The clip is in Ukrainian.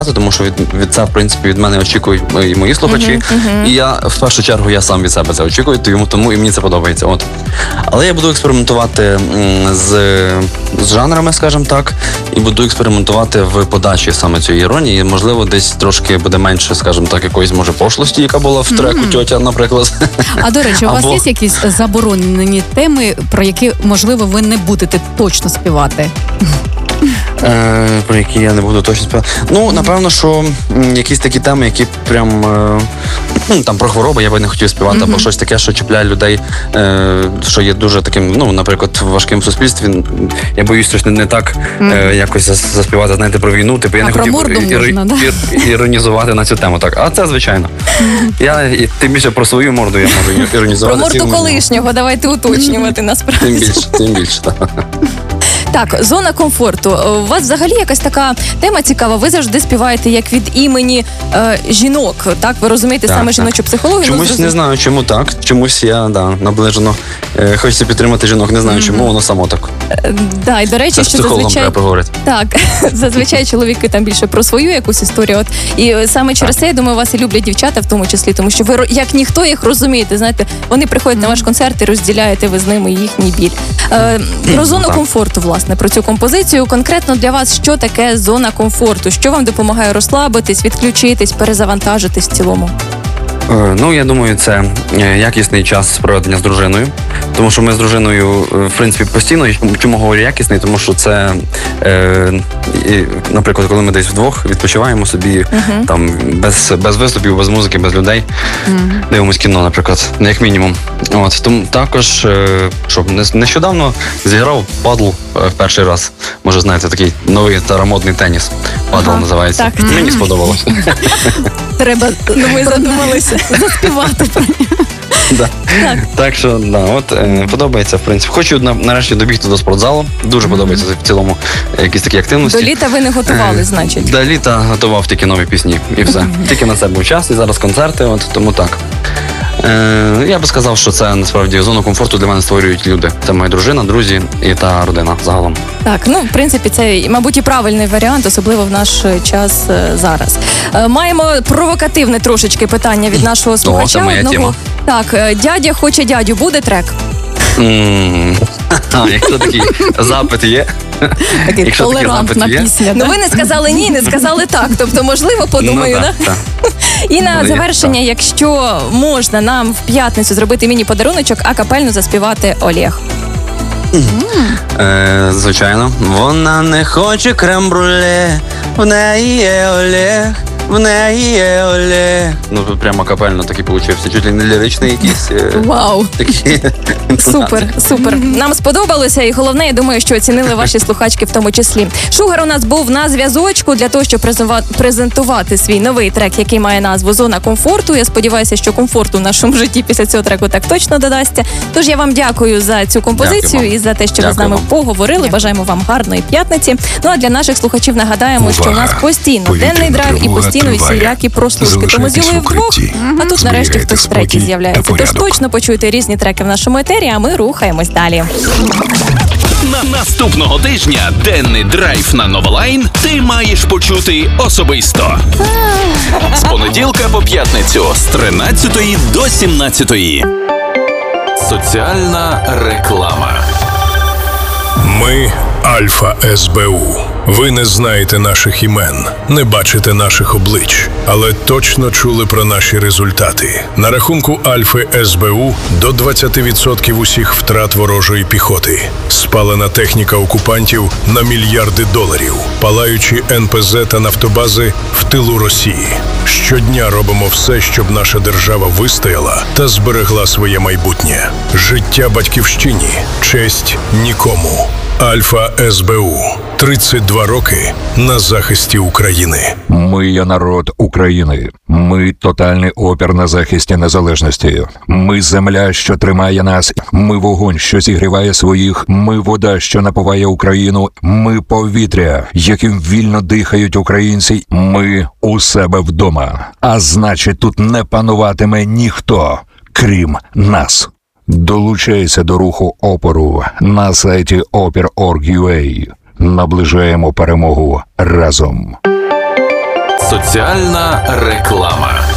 тому що від це, в принципі, від мене очікують і мої слухачі. І я, в першу чергу, я сам від себе це очікую, тому і мені це подобається. От. Але я буду експериментувати з жанрами, скажімо так, і буду експериментувати в подачі саме цієї іронії. Можливо, десь трошки буде менше, скажімо так, якоїсь, може, пошлості, яка була в треку «Тьотя», наприклад. А, до речі, у вас є якісь заборонені теми, про які, можливо, ви не будете точно співати? Про які я не буду точно співати. Ну, напевно, що якісь такі теми, які прям, там про хвороби я би не хотів співати, або щось таке, що чіпляє людей, що є дуже таким, наприклад, важким в суспільстві. Я боюсь щось не так якось заспівати, знаєте, про війну. Типу, я не хотів іронізувати на цю тему. Так. А це, звичайно. Я, тим більше про свою морду я можу іронізувати. Про морду колишнього давайте уточнювати насправді. Тим більше, так. Так, зона комфорту. У вас взагалі якась така тема цікава. Ви завжди співаєте як від імені жінок, так? Ви розумієте саме жіночу психологію? Чомусь не знаю, чому так. Чомусь я, наближено хочеться підтримати жінок. Не знаю, чому воно само так. І до речі, що зазвичай... Так, зазвичай чоловіки там більше про свою якусь історію. От. І саме через це, я думаю, вас і люблять дівчата в тому числі, тому що ви, як ніхто, їх розумієте. Знаєте, вони приходять на ваш концерт і розділяєте ви з ними їхній біль. Про зону комфорту, власне, про цю композицію. Конкретно для вас, що таке зона комфорту? Що вам допомагає розслабитись, відключитись, перезавантажитись в цілому? Я думаю, це якісний час проведення з дружиною. Тому що ми з дружиною, в принципі, постійно, чому говорю якісний, тому що це, наприклад, коли ми десь вдвох відпочиваємо собі, там, без виступів, без музики, без людей, дивимось кіно, наприклад, як мінімум. От, тому також, нещодавно зіграв падл в перший раз. Може, знаєте, такий новий старомодний теніс. Падл називається. Так. Мені сподобалось. Треба, ми задумалися заспівати про нього. Так що, подобається, в принципі. Хочу нарешті добігти до спортзалу. Дуже подобається в цілому якісь такі активності. До літа ви не готували, значить? До літа готував тільки нові пісні і все. Тільки на це був час, і зараз концерти, тому так. Я би сказав, що це насправді зону комфорту для мене створюють люди. Це моя дружина, друзі і та родина загалом. Так, в принципі, це, мабуть, і правильний варіант, особливо в наш час зараз. Маємо провокативне трошечки питання від нашого слухача. Це моя тема. Так, дядя хоче дядю, буде трек? Якщо такий запит є. Такий толерантна пісня. Ви не сказали ні, не сказали так. Тобто, можливо, подумаю, так? І на завершення, якщо можна нам в п'ятницю зробити міні-подаруночок, а капельно заспівати Олег. Звичайно. Вона не хоче крем-брюле, в неї є Олег. В неї є Олег. Прямо капельно такий получився. Чуть ли не ліричний якийсь. Вау. Супер. Нам сподобалося, і головне, я думаю, що оцінили ваші слухачки в тому числі. Шугар у нас був на зв'язочку для того, щоб презентувати свій новий трек, який має назву «Зона комфорту». Я сподіваюся, що комфорту в нашому житті після цього треку так точно додасться. Тож я вам дякую за цю композицію і за те, що ви з нами поговорили. Бажаємо вам гарної п'ятниці. А для наших слухачів нагадаємо, що у нас постійно денний драйв і постійно всілякі прослушки. Тому з Юлею вдвох, а тут нарешті хтось третій з'являється. Тож точно почуєте різні треки в нашому етері, а ми рухаємось далі. Наступного тижня денний драйв на Новолайн ти маєш почути особисто. З понеділка по п'ятницю з 13 до 17. Соціальна реклама. Ми Альфа СБУ. Ви не знаєте наших імен, не бачите наших облич, але точно чули про наші результати. На рахунку Альфи СБУ до 20% усіх втрат ворожої піхоти. Спалена техніка окупантів на мільярди доларів. Палаючі НПЗ та нафтобази в тилу Росії. Щодня робимо все, щоб наша держава вистояла та зберегла своє майбутнє. Життя батьківщині, честь нікому. Альфа СБУ. 32 роки на захисті України. Ми є народ України. Ми тотальний опір на захисті незалежності. Ми земля, що тримає нас. Ми вогонь, що зігріває своїх. Ми вода, що напуває Україну. Ми повітря, яким вільно дихають українці. Ми у себе вдома. А значить, тут не пануватиме ніхто, крім нас. Долучайся до руху опору на сайті opir.org.ua. Наближаємо перемогу разом. Соціальна реклама.